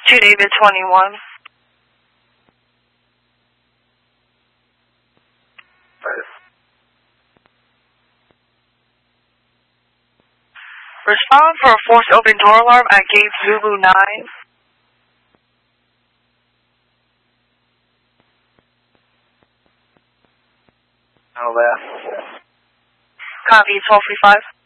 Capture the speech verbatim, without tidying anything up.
two David twenty-one. Respond for a forced open door alarm at gate Zulu nine. No left. Copy twelve three five.